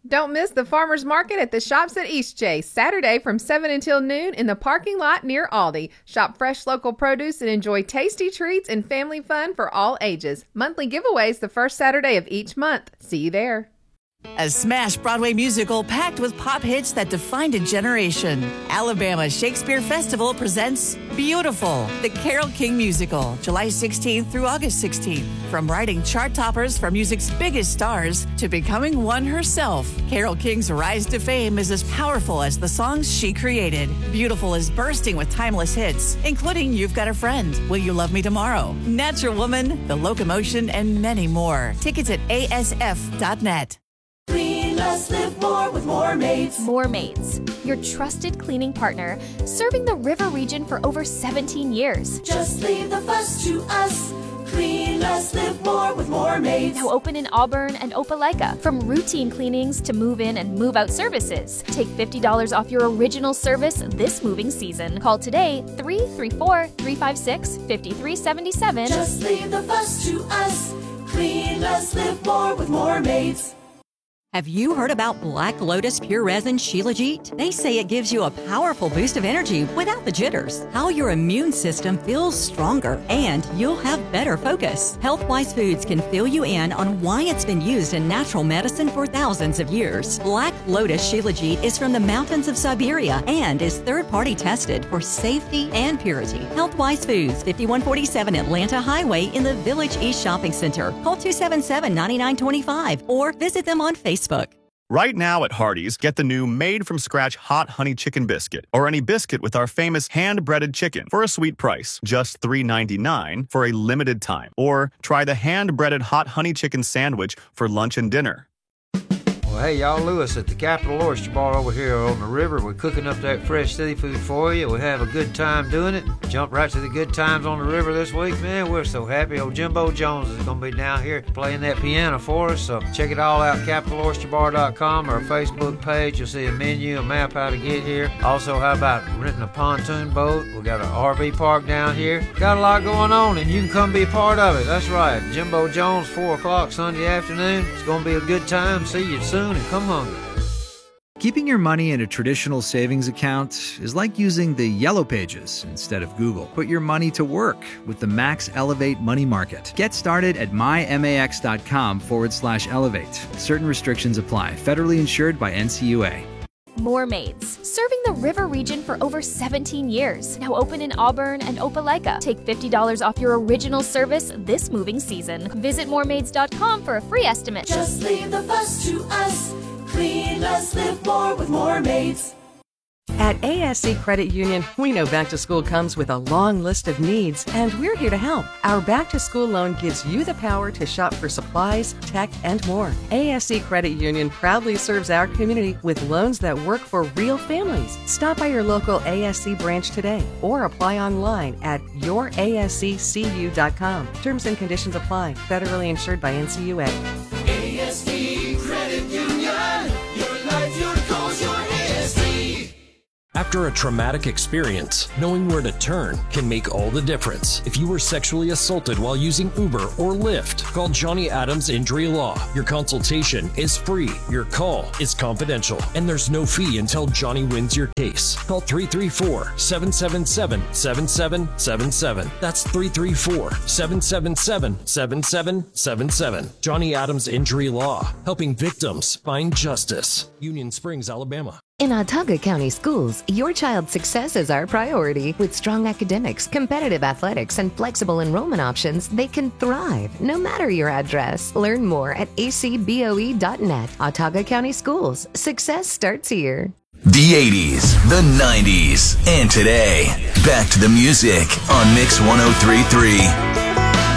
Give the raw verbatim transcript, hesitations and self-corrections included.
Don't miss the farmers market at the Shops at Eastchase, Saturday from seven until noon in the parking lot near Aldi. Shop fresh local produce and enjoy tasty treats and family fun for all ages. Monthly giveaways the first Saturday of each month. See you there. A smash Broadway musical packed with pop hits that defined a generation. Alabama Shakespeare Festival presents Beautiful, the Carole King musical, July sixteenth through August sixteenth. From writing chart toppers for music's biggest stars to becoming one herself, Carole King's rise to fame is as powerful as the songs she created. Beautiful is bursting with timeless hits, including You've Got a Friend, Will You Love Me Tomorrow, Natural Woman, The Locomotion, and many more. Tickets at A S F dot net. Clean less, live more with More Maids. More Maids, your trusted cleaning partner, serving the river region for over seventeen years. Just leave the fuss to us. Clean less, live more with More Maids. Now open in Auburn and Opelika. From routine cleanings to move-in and move-out services. Take fifty dollars off your original service this moving season. Call today, three three four, three five six, five three seven seven. Just leave the fuss to us. Clean less, live more with More Maids. Have you heard about Black Lotus Pure Resin Shilajit? They say it gives you a powerful boost of energy without the jitters. How your immune system feels stronger and you'll have better focus. Healthwise Foods can fill you in on why it's been used in natural medicine for thousands of years. Black Lotus Shilajit is from the mountains of Siberia and is third-party tested for safety and purity. Healthwise Foods, fifty-one forty-seven Atlanta Highway in the Village East Shopping Center. Call two seven seven, nine nine two five or visit them on Facebook. Facebook. Right now at Hardee's, get the new made-from-scratch hot honey chicken biscuit or any biscuit with our famous hand-breaded chicken for a sweet price, just three ninety-nine for a limited time. Or try the hand-breaded hot honey chicken sandwich for lunch and dinner. Well, hey, y'all, Lewis at the Capital Oyster Bar over here on the river. We're cooking up that fresh seafood for you. We have a good time doing it. Jump right to the good times on the river this week, man. We're so happy. Old Jimbo Jones is going to be down here playing that piano for us. So check it all out, capital oyster bar dot com, our Facebook page. You'll see a menu, a map how to get here. Also, how about renting a pontoon boat? We got an R V park down here. Got a lot going on, and you can come be a part of it. That's right. Jimbo Jones, four o'clock Sunday afternoon. It's going to be a good time. See you soon. And come hungry. Keeping your money in a traditional savings account is like using the Yellow Pages instead of Google. Put your money to work with the Max Elevate Money Market. Get started at mymax.com forward slash elevate. Certain restrictions apply. Federally insured by N C U A. More Maids, serving the river region for over seventeen years. Now open in Auburn and Opelika. Take fifty dollars off your original service this moving season. Visit more maids dot com for a free estimate. Just leave the fuss to us. Clean less, live more with More Maids. At A S C Credit Union, we know back to school comes with a long list of needs, and we're here to help. Our back to school loan gives you the power to shop for supplies, tech, and more. A S C Credit Union proudly serves our community with loans that work for real families. Stop by your local A S C branch today or apply online at your A S C C U dot com. Terms and conditions apply. Federally insured by N C U A. A S C Credit Union. Your life, your goals, your A S C. After a traumatic experience, knowing where to turn can make all the difference. If you were sexually assaulted while using Uber or Lyft, call Johnny Adams Injury Law. Your consultation is free, your call is confidential, and there's no fee until Johnny wins your case. Call three three four, seven seven seven, seven seven seven seven. That's three three four, seven seven seven, seven seven seven seven. Johnny Adams Injury Law, helping victims find justice. Union Springs, Alabama. In Autauga County Schools, your child's success is our priority. With strong academics, competitive athletics, and flexible enrollment options, they can thrive no matter your address. Learn more at a c b o e dot net. Autauga County Schools. Success starts here. The eighties, the nineties, and today. Back to the music on Mix one oh three point three.